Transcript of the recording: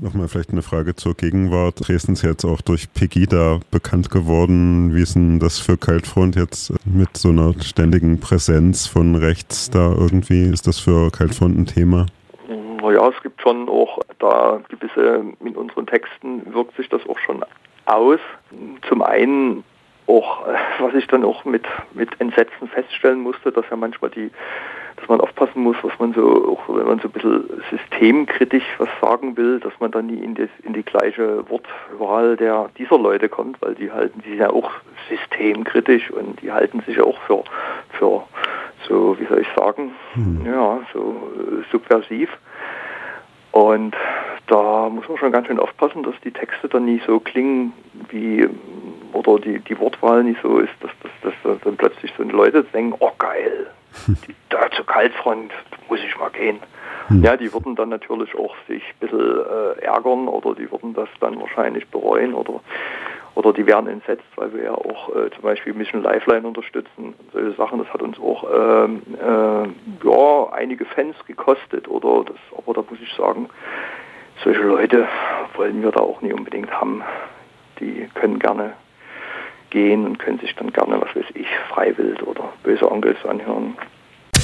Nochmal vielleicht eine Frage zur Gegenwart. Dresden ist jetzt auch durch Pegida bekannt geworden. Wie ist denn das für Kaltfront jetzt mit so einer ständigen Präsenz von rechts da irgendwie? Ist das für Kaltfront ein Thema? Naja, es gibt schon auch da gewisse, in unseren Texten wirkt sich das auch schon aus. Zum einen auch, was ich dann auch mit Entsetzen feststellen musste, dass ja manchmal dass man aufpassen muss, was man so, auch wenn man so ein bisschen systemkritisch was sagen will, dass man dann nie in die gleiche Wortwahl dieser Leute kommt, weil die sind ja auch systemkritisch und die halten sich ja auch für so, wie soll ich sagen, ja, so subversiv. Und da muss man schon ganz schön aufpassen, dass die Texte dann nie so klingen oder die Wortwahl nicht so ist, dass dann plötzlich so Leute denken, oh geil, da zur Kaltfront muss ich mal gehen. Ja, die würden dann natürlich auch sich ein bisschen ärgern oder die würden das dann wahrscheinlich bereuen oder die wären entsetzt, weil wir ja auch zum Beispiel Mission Lifeline unterstützen. Solche Sachen, das hat uns auch einige Fans gekostet. Aber da muss ich sagen, solche Leute wollen wir da auch nicht unbedingt haben. Die können gerne gehen und können sich dann gerne, was weiß ich, Freiwild oder Böse Onkels anhören.